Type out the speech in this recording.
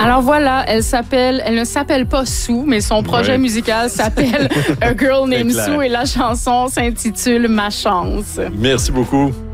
Alors voilà, elle ne s'appelle pas Sue, mais son projet musical s'appelle A Girl Named Sue et la chanson s'intitule Ma Chance. Merci beaucoup.